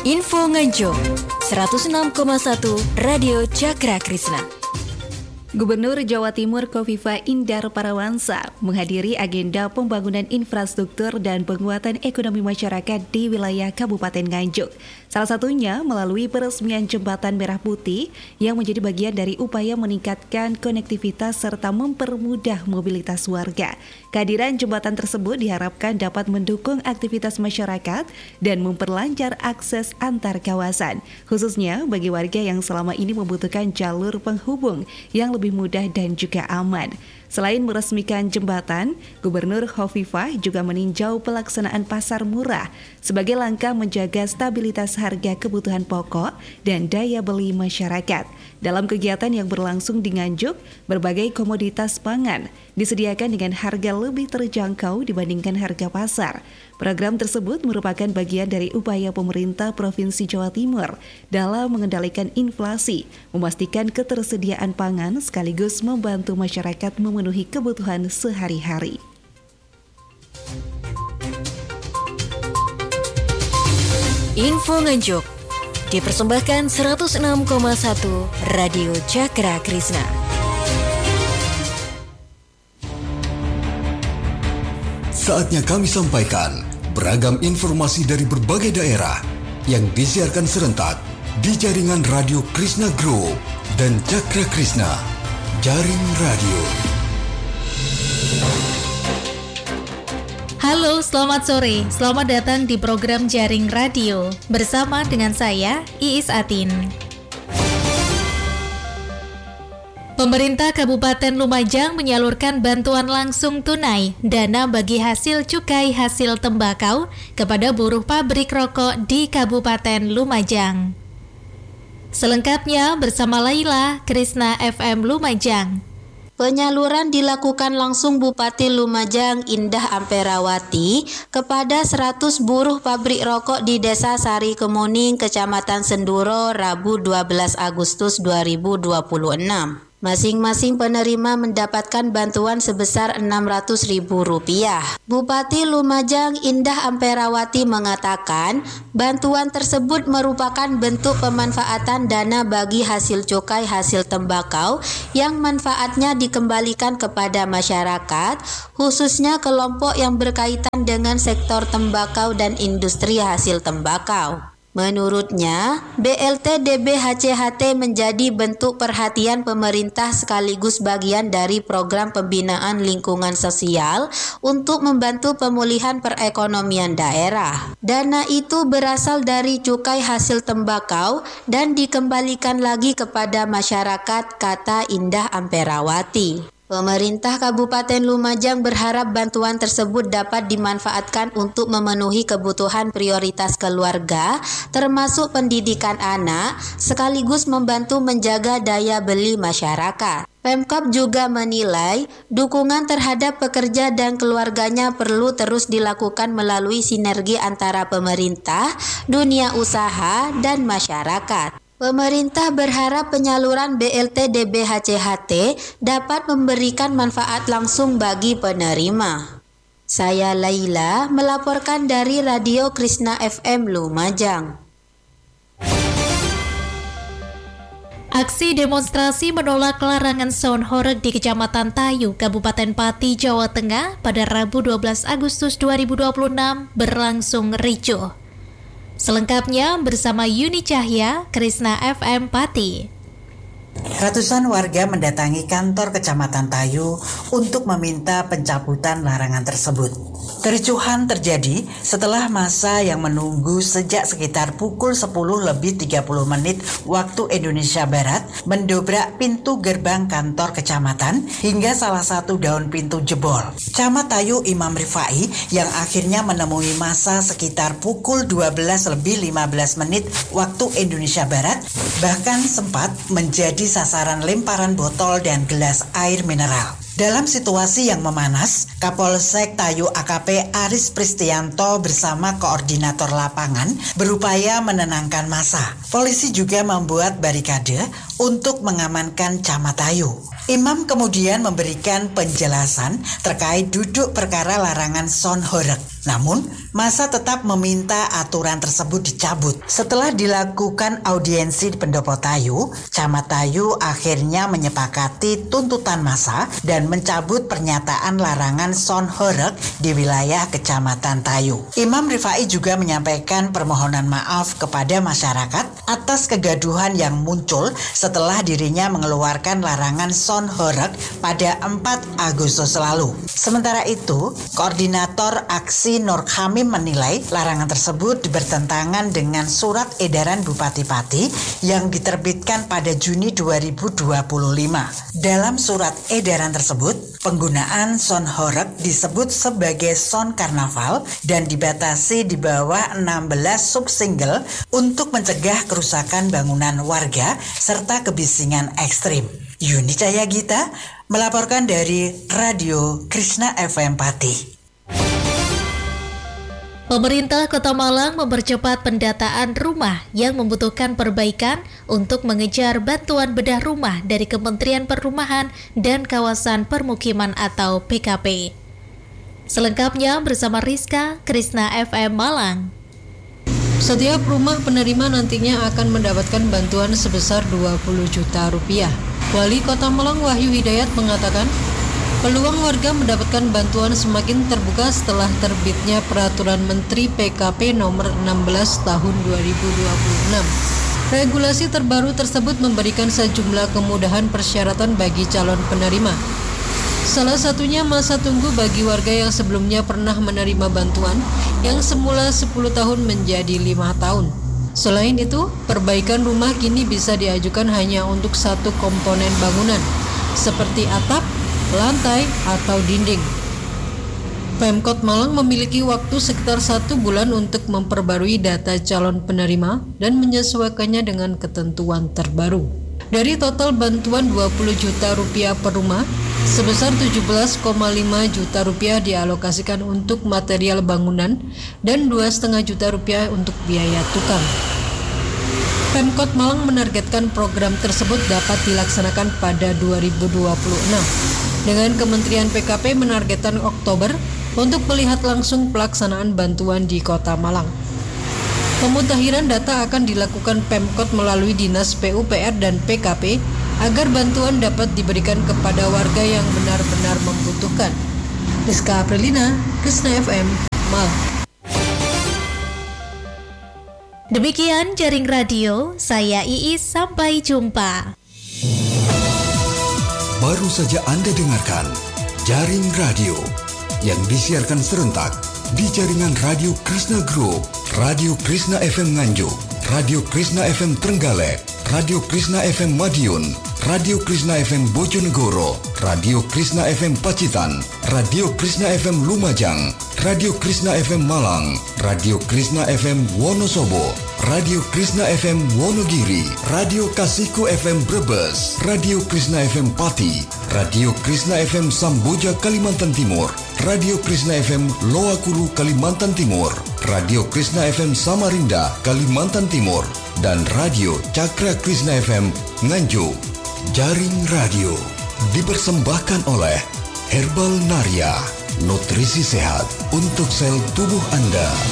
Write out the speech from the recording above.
Info Nganjuk 106,1 Radio Cakra Krisna. Gubernur Jawa Timur Khofifah Indar Parawansa menghadiri agenda pembangunan infrastruktur dan penguatan ekonomi masyarakat di wilayah Kabupaten Nganjuk. Salah satunya melalui peresmian Jembatan Merah Putih yang menjadi bagian dari upaya meningkatkan konektivitas serta mempermudah mobilitas warga. Kehadiran jembatan tersebut diharapkan dapat mendukung aktivitas masyarakat dan memperlancar akses antar kawasan, khususnya bagi warga yang selama ini membutuhkan jalur penghubung yang lebih mudah dan juga aman. Selain meresmikan jembatan, Gubernur Khofifah juga meninjau pelaksanaan pasar murah sebagai langkah menjaga stabilitas harga kebutuhan pokok dan daya beli masyarakat. Dalam kegiatan yang berlangsung di Nganjuk, berbagai komoditas pangan disediakan dengan harga lebih terjangkau dibandingkan harga pasar. Program tersebut merupakan bagian dari upaya pemerintah Provinsi Jawa Timur dalam mengendalikan inflasi, memastikan ketersediaan pangan sekaligus membantu masyarakat memenuhi kebutuhan sehari-hari. Info Nganjuk dipersembahkan 106,1 Radio Cakra Krisna. Saatnya kami sampaikan beragam informasi dari berbagai daerah yang disiarkan serentak di jaringan Radio Krisna Group dan Cakra Krisna, Jaring Radio. Halo, selamat sore. Selamat datang di program Jaring Radio bersama dengan saya, Iis Atin. Pemerintah Kabupaten Lumajang menyalurkan bantuan langsung tunai dana bagi hasil cukai hasil tembakau kepada buruh pabrik rokok di Kabupaten Lumajang. Selengkapnya bersama Laila, Krisna FM Lumajang. Penyaluran dilakukan langsung Bupati Lumajang Indah Amperawati kepada 100 buruh pabrik rokok di Desa Sari Kemuning, Kecamatan Senduro, Rabu 12 Agustus 2026. Masing-masing penerima mendapatkan bantuan sebesar Rp600.000. Bupati Lumajang Indah Amperawati mengatakan bantuan tersebut merupakan bentuk pemanfaatan dana bagi hasil cukai hasil tembakau yang manfaatnya dikembalikan kepada masyarakat, khususnya kelompok yang berkaitan dengan sektor tembakau dan industri hasil tembakau. Menurutnya, BLT DBHCHT menjadi bentuk perhatian pemerintah sekaligus bagian dari program pembinaan lingkungan sosial untuk membantu pemulihan perekonomian daerah. Dana itu berasal dari cukai hasil tembakau dan dikembalikan lagi kepada masyarakat, kata Indah Amperawati. Pemerintah Kabupaten Lumajang berharap bantuan tersebut dapat dimanfaatkan untuk memenuhi kebutuhan prioritas keluarga, termasuk pendidikan anak, sekaligus membantu menjaga daya beli masyarakat. Pemkab juga menilai dukungan terhadap pekerja dan keluarganya perlu terus dilakukan melalui sinergi antara pemerintah, dunia usaha, dan masyarakat. Pemerintah berharap penyaluran BLT DBHCHT dapat memberikan manfaat langsung bagi penerima. Saya Laila melaporkan dari Radio Krisna FM Lumajang. Aksi demonstrasi menolak larangan sound horeg di Kecamatan Tayu, Kabupaten Pati, Jawa Tengah pada Rabu 12 Agustus 2026 berlangsung ricuh. Selengkapnya bersama Yuni Cahya, Krisna FM Pati. Ratusan warga mendatangi kantor Kecamatan Tayu untuk meminta pencabutan larangan tersebut. Kericuhan terjadi setelah massa yang menunggu sejak sekitar pukul 10:30 waktu Indonesia Barat mendobrak pintu gerbang kantor kecamatan hingga salah satu daun pintu jebol. Camat Tayu Imam Rifai yang akhirnya menemui massa sekitar pukul 12:15 waktu Indonesia Barat bahkan sempat menjadi sasaran lemparan botol dan gelas air mineral. Dalam situasi yang memanas, Kapolsek Tayu AKP Aris Pristianto bersama koordinator lapangan berupaya menenangkan massa. Polisi juga membuat barikade untuk mengamankan Camat Tayu. Imam kemudian memberikan penjelasan terkait duduk perkara larangan sound horeg. Namun, massa tetap meminta aturan tersebut dicabut. Setelah dilakukan audiensi di Pendopo Tayu, Camat Tayu akhirnya menyepakati tuntutan massa dan mencabut pernyataan larangan sound horeg di wilayah Kecamatan Tayu. Imam Rifai juga menyampaikan permohonan maaf kepada masyarakat atas kegaduhan yang muncul setelah dirinya mengeluarkan larangan sound horeg pada 4 Agustus lalu. Sementara itu, Koordinator Aksi Nur Hamim menilai larangan tersebut bertentangan dengan surat edaran Bupati Pati yang diterbitkan pada Juni 2025. Dalam surat edaran tersebut, penggunaan sound horeg disebut sebagai sound karnaval dan dibatasi di bawah 16 subsingle untuk mencegah kerusakan bangunan warga serta kebisingan ekstrim. Yuni Cahya Gita melaporkan dari Radio Krishna FM Pati. Pemerintah Kota Malang mempercepat pendataan rumah yang membutuhkan perbaikan untuk mengejar bantuan bedah rumah dari Kementerian Perumahan dan Kawasan Permukiman atau PKP. Selengkapnya bersama Rizka, Krishna FM Malang. Setiap rumah penerima nantinya akan mendapatkan bantuan sebesar 20 juta rupiah. Wali Kota Malang Wahyu Hidayat mengatakan, peluang warga mendapatkan bantuan semakin terbuka setelah terbitnya Peraturan Menteri PKP Nomor 16 Tahun 2026. Regulasi terbaru tersebut memberikan sejumlah kemudahan persyaratan bagi calon penerima. Salah satunya masa tunggu bagi warga yang sebelumnya pernah menerima bantuan yang semula 10 tahun menjadi 5 tahun. Selain itu, perbaikan rumah kini bisa diajukan hanya untuk satu komponen bangunan, seperti atap, lantai, atau dinding. Pemkot Malang memiliki waktu sekitar 1 bulan untuk memperbarui data calon penerima dan menyesuaikannya dengan ketentuan terbaru. Dari total bantuan 20 juta rupiah per rumah, sebesar 17,5 juta rupiah dialokasikan untuk material bangunan dan 2,5 juta rupiah untuk biaya tukang. Pemkot Malang menargetkan program tersebut dapat dilaksanakan pada 2026. Dengan Kementerian PKP menargetkan Oktober untuk melihat langsung pelaksanaan bantuan di Kota Malang. Pemutakhiran data akan dilakukan Pemkot melalui Dinas PUPR dan PKP agar bantuan dapat diberikan kepada warga yang benar-benar membutuhkan. Rizka Aprilina, Krishna FM, Malang. Demikian Jaring Radio, saya Iis, sampai jumpa. Baru saja Anda dengarkan Jaring Radio yang disiarkan serentak di jaringan Radio Krishna Group, Radio Krishna FM Nganjuk, Radio Krishna FM Trenggalek, Radio Krishna FM Madiun, Radio Krishna FM Bojonegoro, Radio Krishna FM Pacitan, Radio Krishna FM Lumajang, Radio Krishna FM Malang, Radio Krishna FM Wonosobo, Radio Krishna FM Wonogiri, Radio Kasihku FM Brebes, Radio Krishna FM Pati, Radio Krishna FM Samboja Kalimantan Timur, Radio Krishna FM Loakulu Kalimantan Timur, Radio Krishna FM Samarinda Kalimantan Timur, dan Radio Cakra Krishna FM Nganjuk. Jaring Radio dipersembahkan oleh Herbal Naria, nutrisi sehat untuk sel tubuh Anda.